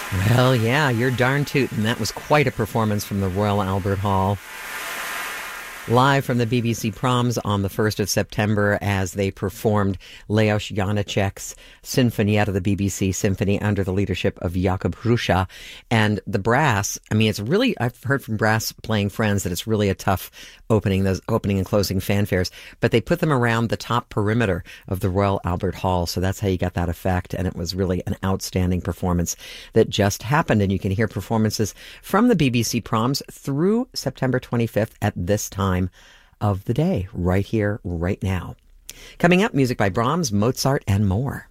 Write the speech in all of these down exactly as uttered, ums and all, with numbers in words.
Well, yeah, you're darn tootin'. That was quite a performance from the Royal Albert Hall. Live from the B B C Proms on the first of September as they performed Leos Janáček's Sinfonietta, the B B C Symphony under the leadership of Jakub Hrusa. And the brass, I mean, it's really, I've heard from brass playing friends that it's really a tough opening, those opening and closing fanfares, but they put them around the top perimeter of the Royal Albert Hall. So that's how you got that effect. And it was really an outstanding performance that just happened. And you can hear performances from the B B C Proms through September twenty-fifth at this time of the day, right here, right now. Coming up, music by Brahms, Mozart, and more.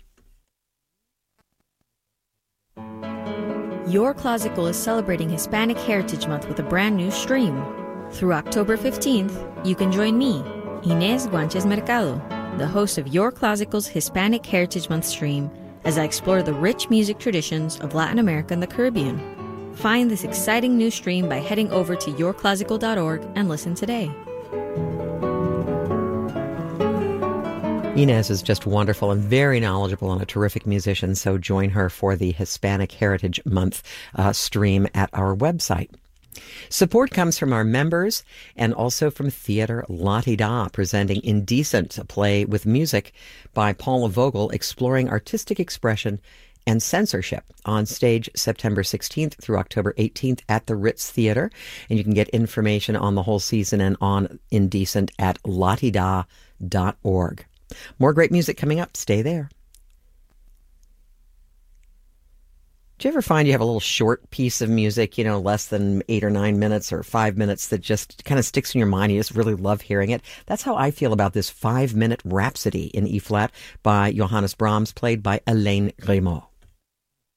Your Classical is celebrating Hispanic Heritage Month with a brand new stream. Through October fifteenth, you can join me, Inés Guanches Mercado, the host of Your Classical's Hispanic Heritage Month stream, as I explore the rich music traditions of Latin America and the Caribbean. Find this exciting new stream by heading over to your classical dot org and listen today. Inez is just wonderful and very knowledgeable and a terrific musician, so join her for the Hispanic Heritage Month uh, stream at our website. Support comes from our members and also from Theater La Ti Da, presenting Indecent, a play with music by Paula Vogel exploring artistic expression and censorship, on stage September sixteenth through October eighteenth at the Ritz Theater. And you can get information on the whole season and on Indecent at latida dot org. More great music coming up. Stay there. Do you ever find you have a little short piece of music, you know, less than eight or nine minutes or five minutes that just kind of sticks in your mind? You just really love hearing it. That's how I feel about this five-minute Rhapsody in E-flat by Johannes Brahms, played by Alain Grimaud.